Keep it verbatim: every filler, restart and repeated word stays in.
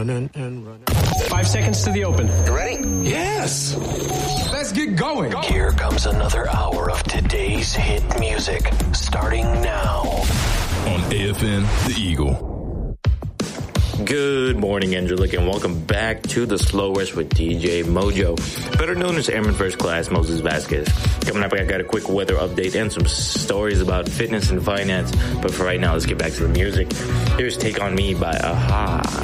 Run and run. Five seconds to the open. You ready? Yes! Let's get going. Go. Here comes another hour of today's hit music, starting now. On A F N, The Eagle. Good morning, Angelique, and welcome back to the Slow Rush with D J Mojo, better known as Airman First Class Moses Vasquez. Coming up, I got a quick weather update and some stories about fitness and finance. But for right now, let's get back to the music. Here's Take On Me by Aha.